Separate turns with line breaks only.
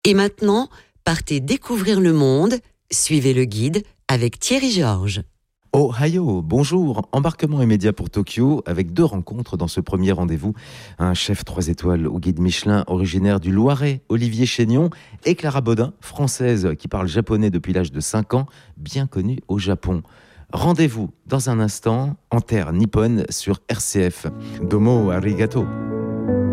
Et maintenant, partez découvrir le monde. Suivez le guide avec Thierry Georges.
Ohio, bonjour, embarquement immédiat pour Tokyo avec 2 rencontres dans ce premier rendez-vous. Un chef 3 étoiles au guide Michelin originaire du Loiret, Olivier Chénion, et Clara Baudin, française qui parle japonais depuis l'âge de 5 ans, bien connue au Japon. Rendez-vous dans un instant en terre nippone sur RCF. Domo arigato.